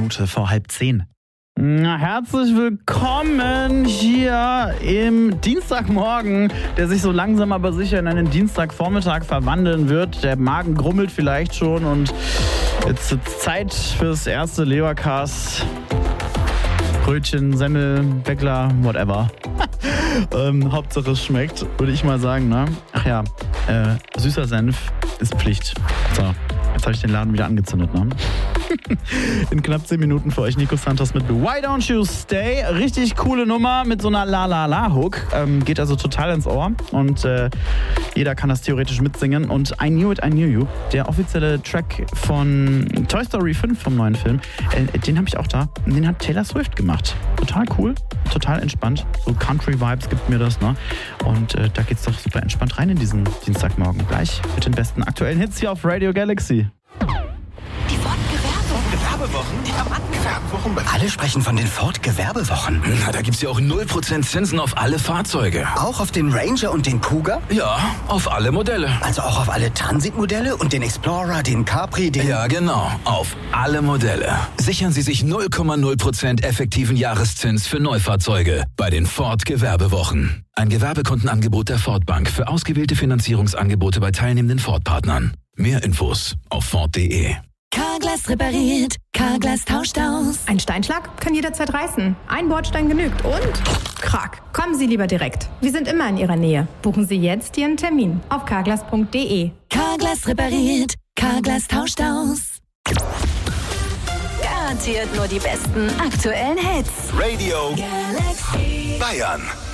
Minute vor 9:30. Na, herzlich willkommen hier im Dienstagmorgen, der sich so langsam aber sicher in einen Dienstagvormittag verwandeln wird. Der Magen grummelt vielleicht schon und jetzt ist Zeit fürs erste Leberkas. Brötchen, Semmel, Bäckler, whatever. Hauptsache es schmeckt, würde ich mal sagen, ne? Ach ja, süßer Senf ist Pflicht. So, jetzt habe ich den Laden wieder angezündet, ne? In knapp 10 Minuten für euch Nico Santos mit Why Don't You Stay. Richtig coole Nummer mit so einer La-La-La-Hook. Geht also total ins Ohr und jeder kann das theoretisch mitsingen. Und I Knew It, I Knew You, der offizielle Track von Toy Story 5 vom neuen Film, den habe ich auch da. Den hat Taylor Swift gemacht. Total cool, total entspannt. So Country-Vibes gibt mir das, ne? Und da geht's doch super entspannt rein in diesen Dienstagmorgen. Gleich mit den besten aktuellen Hits hier auf Radio Galaxy. Gewerbewochen? Alle sprechen von den Ford-Gewerbewochen. Na, da gibt's ja auch 0% Zinsen auf alle Fahrzeuge. Auch auf den Ranger und den Cougar? Ja, auf alle Modelle. Also auch auf alle Transit-Modelle und den Explorer, den Capri, den... Ja, genau. Auf alle Modelle. Sichern Sie sich 0,0% effektiven Jahreszins für Neufahrzeuge bei den Ford-Gewerbewochen. Ein Gewerbekundenangebot der Ford Bank für ausgewählte Finanzierungsangebote bei teilnehmenden Ford-Partnern. Mehr Infos auf Ford.de. Carglass repariert, Carglass tauscht aus. Ein Steinschlag kann jederzeit reißen. Ein Bordstein genügt und Krack. Kommen Sie lieber direkt. Wir sind immer in Ihrer Nähe. Buchen Sie jetzt Ihren Termin auf carglass.de. Carglass repariert, Carglass tauscht aus. Garantiert nur die besten aktuellen Hits. Radio Galaxy. Bayern.